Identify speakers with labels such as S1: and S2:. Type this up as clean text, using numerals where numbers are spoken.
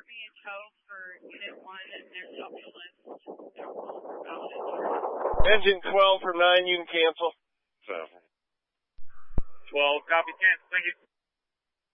S1: report me a tow for Unit 1 and their social list.
S2: Engine 12 for 9, you can cancel.
S3: So. 12, copy, cancel, thank you.